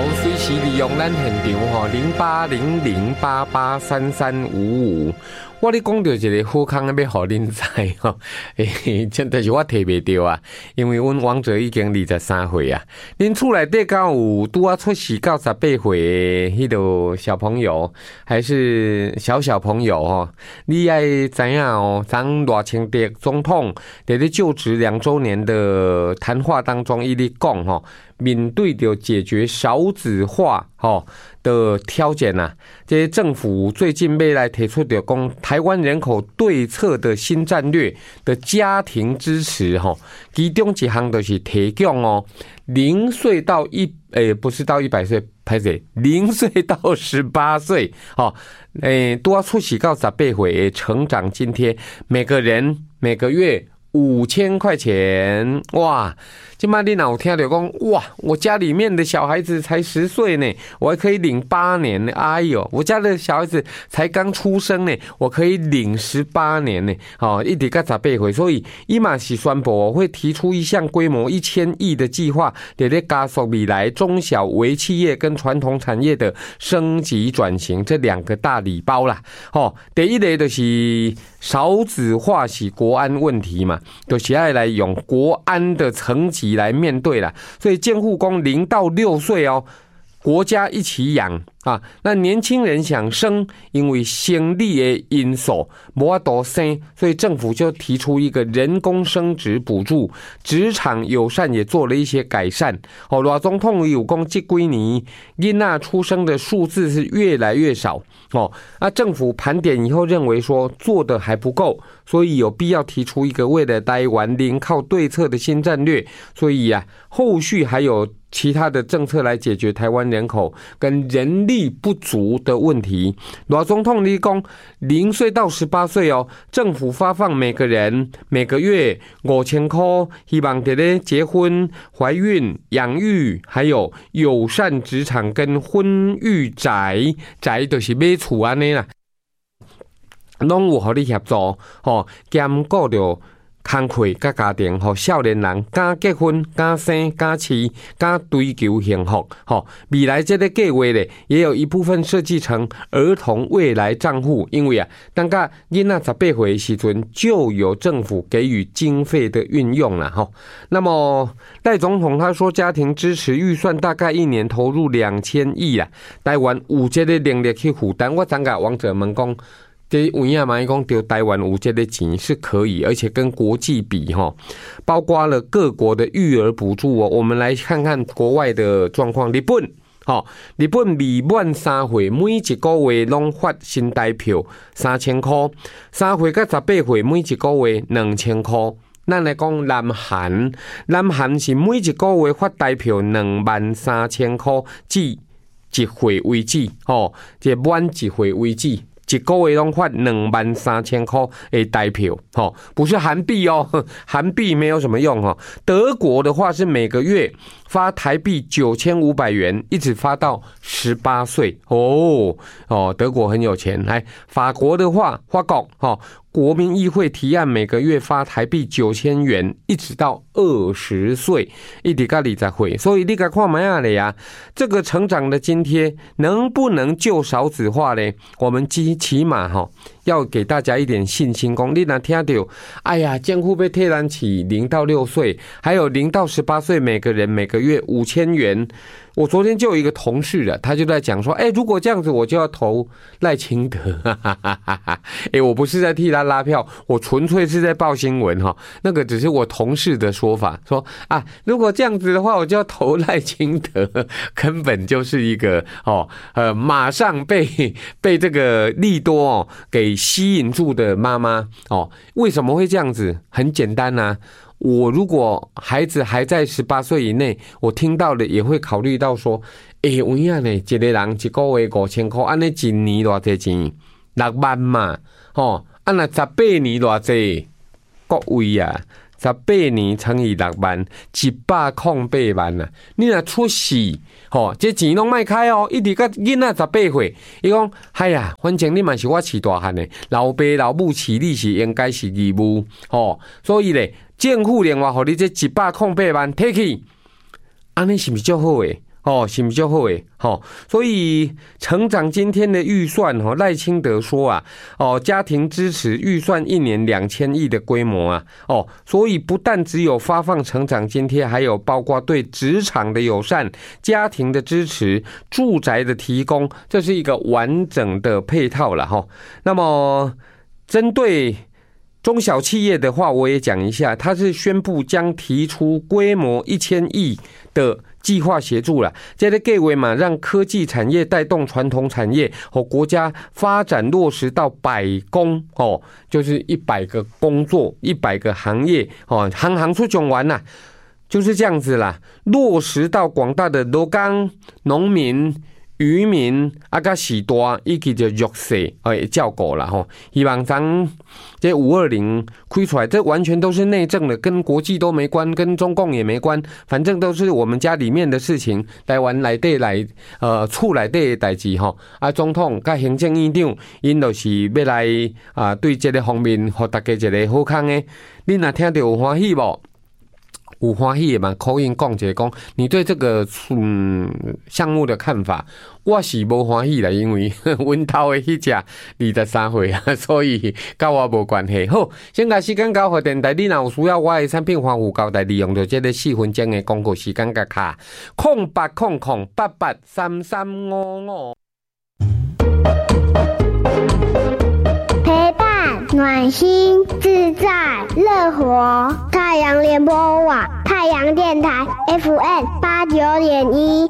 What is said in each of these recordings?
随时利用咱现场0800883355。我咧讲到一个好康要互恁知吼，真就是我摕袂到啊，因为阮王者已经23岁啊。恁厝内底敢有拄啊出世到18岁迄个小朋友，还是小朋友吼？你爱知影哦，咱赖清德总统在咧就职2周年的谈话当中，伊咧讲吼。面对着解决少子化的挑战啊，这些政府最近要来提出的讲台湾人口对策的新战略的家庭支持其中一项就是提供0岁到不是到100岁，拍摄0岁到18岁都要出席到18岁的成长津贴，每个人每个月5000块钱，哇！今嘛你若有听到讲，哇，我家里面的小孩子才10岁呢，我还可以领8年呢。哎呦，我家的小孩子才刚出生呢，我可以领18年呢。一直到18岁，所以伊嘛是宣布会提出一项规模1000亿的计划，在加速未来中小微企业跟传统产业的升级转型，这2个大礼包啦。第一类就是少子化是国安问题嘛，就是要来用国安的层级来面对啦，所以监护工0到6岁国家一起养啊。那年轻人想生，因为生理的因素没法度生，所以政府就提出一个人工生殖补助，职场友善也做了一些改善。赖总统有讲这几年囡仔出生的数字是越来越少政府盘点以后认为说做的还不够，所以有必要提出一个为了台湾零靠对策的新战略。所以后续还有其他的政策来解决台湾人口跟人力不足的问题。赖总统你讲0岁到18岁政府发放每个人每个月5000块，希望在咧结婚、怀孕、养育，还有友善职场跟婚育宅就是买厝安尼啦，拢有互你协助兼顾着工课甲家庭少年人敢结婚、敢生、敢饲、敢追求幸福未来这个计划咧，也有一部分设计成儿童未来账户，因为等到囡仔18岁的时阵，就有政府给予经费的运用啦那么赖总统他说，家庭支持预算大概1年投入2000亿啦，台湾有这个能力去负担。我昨天王者问讲，这有影嘛？伊讲对台湾有这个钱是可以，而且跟国际比包括了各国的育儿补助我们来看看国外的状况。日本未满3岁，每一个月拢发新台票3000块，3岁到18岁每一个月2000块。咱来讲南韩是每一个月发台票23000块至1岁为止这满1岁为止。一个月拢发23000块的台票不是韩币韩币没有什么用德国的话是每个月发台币9500元，一直发到18岁德国很有钱。来，法国的话，法国国民议会提案每个月发台币9000元，一直到20岁，一直到20岁。所以你该看买了这个成长的津贴能不能救少子化呢？我们起码要给大家一点信心。讲你若听到，哎呀，政府要替咱起0到6岁，还有0到18岁，每个人每个月5000元。我昨天就有一个同事他就在讲说，如果这样子我就要投赖清德，我不是在替他拉票，我纯粹是在报新闻那个只是我同事的说法，说如果这样子的话，我就要投赖清德，根本就是一个马上被这个利多给吸引住的妈妈为什么会这样子？很简单我如果孩子还在18岁以内，我听到的也会考虑到说，有影呢，一个人一个月5000块，安尼一年多少钱？6万嘛，那18年多少钱？各位18年乘以6万，108万啊！你若出事，这钱拢卖开一直到囡仔18岁，伊讲，哎呀，反正你嘛是我饲大汉的，老爸老母饲你是应该是义务，所以咧，政府另外互你这108万摕去，安尼是不是足好诶？ 是不是就好诶？所以成长津贴的预算赖清德说啊，家庭支持预算1年2000亿的规模啊，所以不但只有发放成长津贴，还有包括对职场的友善、家庭的支持、住宅的提供，这是一个完整的配套了哈。那么针对中小企业的话，我也讲一下，他是宣布将提出规模1000亿的计划协助了，这个计划嘛，让科技产业带动传统产业和国家发展落实到100工就是100个工作，100个行业行行出状元啦，就是这样子啦，落实到广大的劳工、农民、渔民甲时代以及就弱势照顾啦吼，希望咱这520开出来，这完全都是内政的，跟国际都没关，跟中共也没关，反正都是我们家里面的事情，台湾内底来厝内底的代志吼。总统甲行政院长因就是要来对这个方面，互大家一个好康的，你若听到有欢喜无？有欢喜的嘛，口音讲一下讲，你对这个项目的看法，我是无欢喜啦，因为阮头的迄只23岁啊，所以跟我无关系。好，先把时间交互电台，你若有需要我的产品防腐胶带，利用到这个4分钟的广告时间甲卡0800883355。 陪伴暖心自在乐活，太阳联播网太阳电台 FM89.1。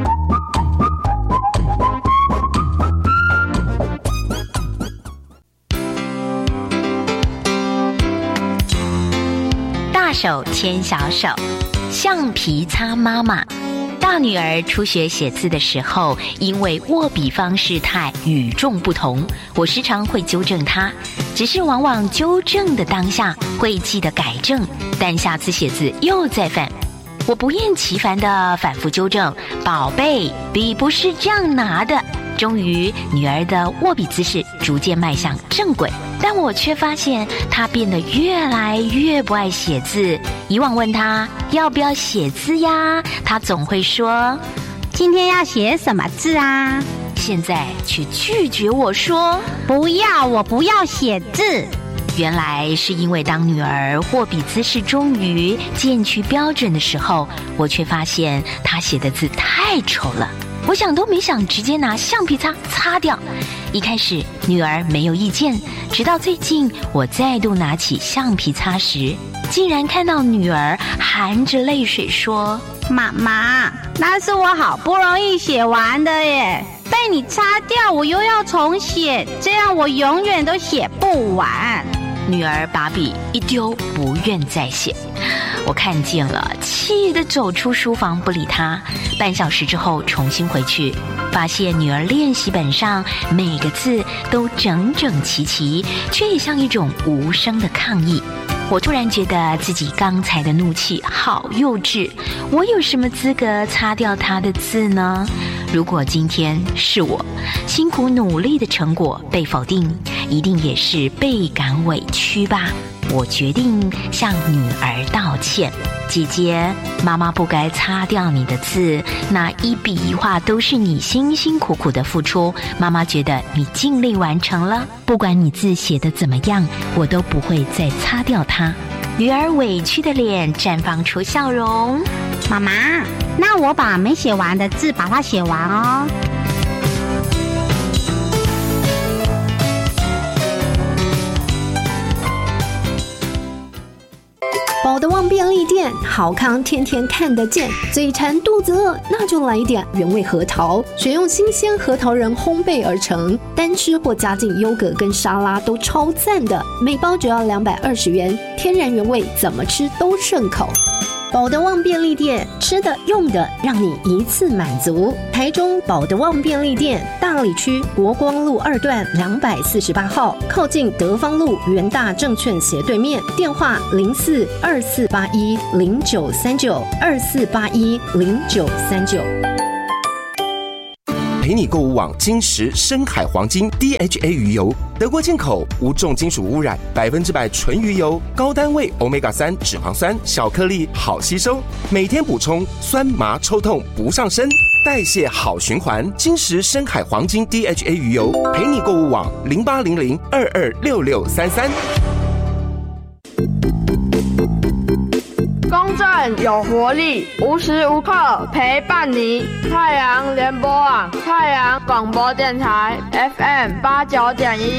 大手牵小手，橡皮擦妈妈。大女儿初学写字的时候，因为握笔方式太与众不同，我时常会纠正她，只是往往纠正的当下会记得改正，但下次写字又再犯。我不厌其烦地反复纠正，宝贝，笔不是这样拿的。终于，女儿的握笔姿势逐渐迈向正轨，但我却发现她变得越来越不爱写字。以往问她要不要写字呀，她总会说：“ 今天要写什么字啊？” 现在却拒绝我说：“ 不要，我不要写字。” 原来是因为当女儿握笔姿势终于渐趋标准的时候，我却发现她写的字太丑了。我想都没想，直接拿橡皮擦擦掉。一开始女儿没有意见，直到最近我再度拿起橡皮擦时，竟然看到女儿含着泪水说：“ 妈妈，那是我好不容易写完的耶，被你擦掉，我又要重写，这样我永远都写不完。” 女儿把笔一丢，不愿再写。我看见了，气得走出书房不理她。半小时之后重新回去，发现女儿练习本上每个字都整整齐齐，却也像一种无声的抗议。我突然觉得自己刚才的怒气好幼稚，我有什么资格擦掉她的字呢？如果今天是我，辛苦努力的成果被否定，一定也是倍感委屈吧。我决定向女儿道歉，姐姐，妈妈不该擦掉你的字，那一笔一画都是你辛辛苦苦的付出，妈妈觉得你尽力完成了，不管你字写得怎么样，我都不会再擦掉它。女儿委屈的脸绽放出笑容， 妈妈，那我把没写完的字把它写完哦。 宝德旺便利店，好康天天看得见。嘴馋肚子饿，那就来一点原味核桃，选用新鲜核桃仁烘焙而成，单吃或加进优格跟沙拉都超赞的。每包只要220元，天然原味，怎么吃都顺口。宝德旺便利店，吃的用的让你一次满足。台中宝德旺便利店，大里区国光路2段248号，靠近德芳路元大证券斜对面。电话042481093924810939。 陪你购物网金石深海黄金 DHA 鱼油，德国进口，无重金属污染，100%纯鱼油，高单位 Omega-3 脂肪酸，小颗粒好吸收，每天补充，酸麻抽痛不上身，代谢好循环。金石深海黄金 DHA 鱼油，陪你购物网0800226633。 公正有活力，无时无刻陪伴你。太阳联播网，太阳广播电台 FM89.1。